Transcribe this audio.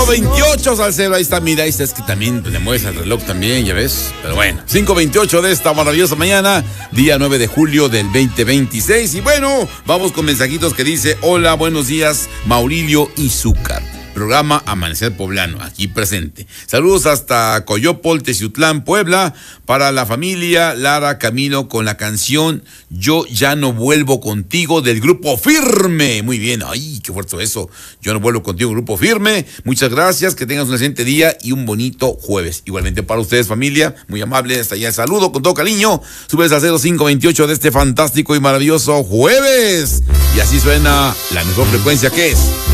5:28, Salcero, ahí está, mira, ahí está, es que también le mueves al reloj también, ya ves. Pero bueno, 5:28 de esta maravillosa mañana, día 9 de julio del 2026. Y bueno, vamos con mensajitos que dice: hola, buenos días, Maurilio Izúcar. Programa Amanecer Poblano, aquí presente. Saludos hasta Coyopol, Teciutlán, Puebla, para la familia Lara Camilo con la canción Yo Ya No Vuelvo Contigo del Grupo Firme. Muy bien, ay, qué fuerte eso. Yo No Vuelvo Contigo, Grupo Firme. Muchas gracias, que tengas un excelente día y un bonito jueves. Igualmente para ustedes, familia, muy amable, hasta allá el saludo con todo cariño. Subes a 0528 de este fantástico y maravilloso jueves. Y así suena la mejor frecuencia, que es